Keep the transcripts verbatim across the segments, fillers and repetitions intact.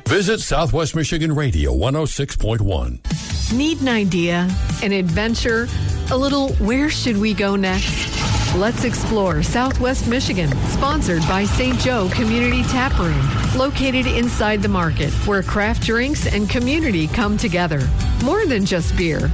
Visit Southwest Michigan Radio one oh six point one. Need an idea, an adventure, a little where should we go next? Let's explore Southwest Michigan, sponsored by Saint Joe Community Tap Room, located inside the market where craft drinks and community come together. More than just beer.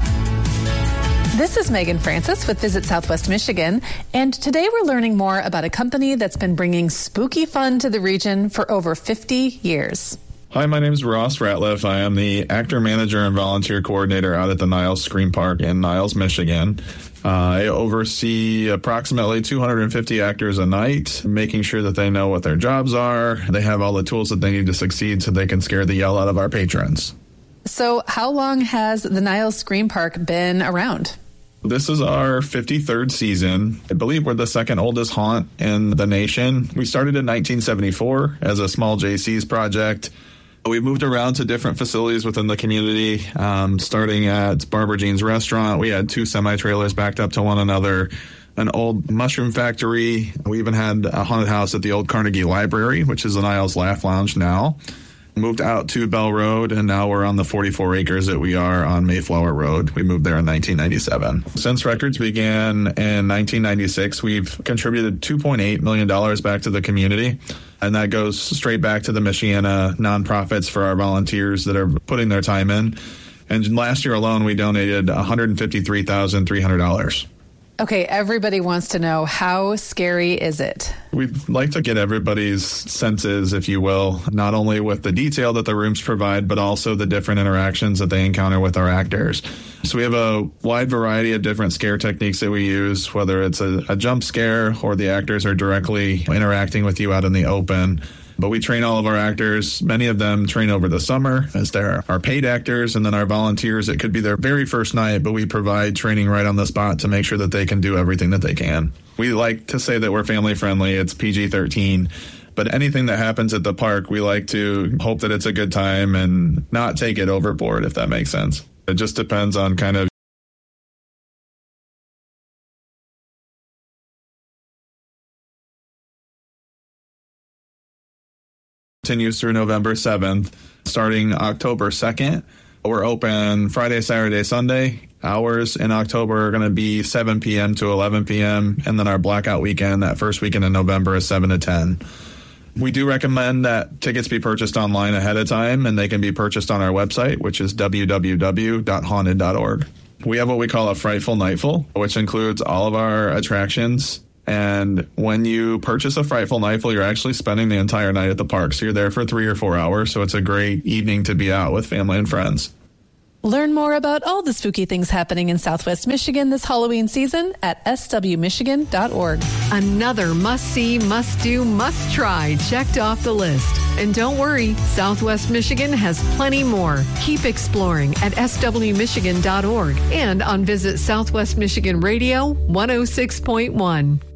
This is Megan Francis with Visit Southwest Michigan, and today we're learning more about a company that's been bringing spooky fun to the region for over fifty years. Hi, my name is Ross Ratliff. I am the actor, manager, and volunteer coordinator out at the Niles Scream Park in Niles, Michigan. Uh, I oversee approximately two hundred fifty actors a night, making sure that they know what their jobs are. They have all the tools that they need to succeed so they can scare the yell out of our patrons. So how long has the Niles Scream Park been around? This is our fifty-third season. I believe we're the second oldest haunt in the nation. We started in nineteen seventy-four as a small J C's project. We moved around to different facilities within the community, um, starting at Barbara Jean's restaurant. We had two semi-trailers backed up to one another, an old mushroom factory. We even had a haunted house at the old Carnegie Library, which is the Niles Laugh Lounge now. Moved out to Bell Road, and now we're on the forty-four acres that we are on Mayflower Road. We moved there in nineteen ninety-seven. Since records began in nineteen ninety-six, we've contributed two point eight million dollars back to the community, and that goes straight back to the Michiana nonprofits for our volunteers that are putting their time in. And last year alone, we donated one hundred fifty-three thousand three hundred dollars. Okay, everybody wants to know, how scary is it? We'd like to get everybody's senses, if you will, not only with the detail that the rooms provide, but also the different interactions that they encounter with our actors. So we have a wide variety of different scare techniques that we use, whether it's a, a jump scare or the actors are directly interacting with you out in the open. But we train all of our actors. Many of them train over the summer as they're our paid actors, and then our volunteers, it could be their very first night, but we provide training right on the spot to make sure that they can do everything that they can. We like to say that we're family friendly. It's P G thirteen. But anything that happens at the park, we like to hope that it's a good time and not take it overboard, if that makes sense. It just depends on kind of continues through November seventh. Starting October second, we're open Friday, Saturday, Sunday. Hours in October are going to be seven p.m. to eleven p.m. And then our blackout weekend, that first weekend in November, is seven to ten. We do recommend that tickets be purchased online ahead of time, and they can be purchased on our website, which is w w w dot haunted dot org. We have what we call a Frightful Nightful, which includes all of our attractions. And when you purchase a Frightful Nightful, you're actually spending the entire night at the park. So you're there for three or four hours. So it's a great evening to be out with family and friends. Learn more about all the spooky things happening in Southwest Michigan this Halloween season at s w michigan dot org. Another must-see, must-do, must-try checked off the list. And don't worry, Southwest Michigan has plenty more. Keep exploring at s w michigan dot org and on Visit Southwest Michigan Radio one oh six point one.